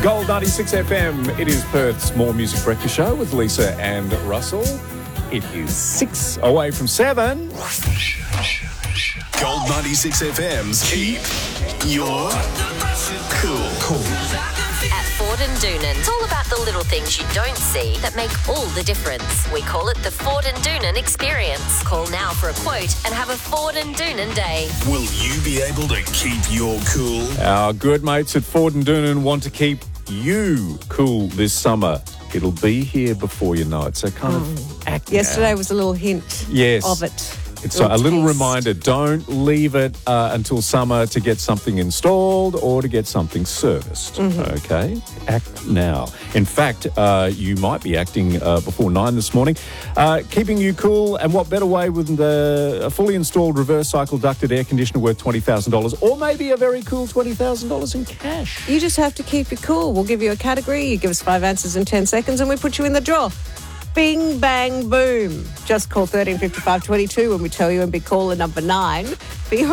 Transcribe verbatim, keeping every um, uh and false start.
Gold ninety-six F M. It is Perth's More Music Breakfast Show with Lisa and Russell. It is six away from seven. Gold ninety-six F M's Keep Your Cool. Cool. At Ford and Doonan, it's all about the little things you don't see that make all the difference. We call it the Ford and Doonan experience. Call now for a quote and have a Ford and Doonan day. Will you be able to keep your cool? Our good mates at Ford and Doonan want to keep you cool this summer. It'll be here before you know it. So kind of act Yesterday now. was a little hint Yes. of it. It's a little taste. reminder, don't leave it uh, until summer to get something installed or to get something serviced, okay? Act now. In fact, uh, you might be acting uh, before nine this morning. Uh, keeping you cool, and what better way with the, a fully installed reverse cycle ducted air conditioner worth twenty thousand dollars, or maybe a very cool twenty thousand dollars in cash. You just have to keep it cool. We'll give you a category, you give us five answers in ten seconds, and we put you in the draw. Bing, bang, boom. Just call thirteen fifty-five twenty-two when we tell you and be caller number nine.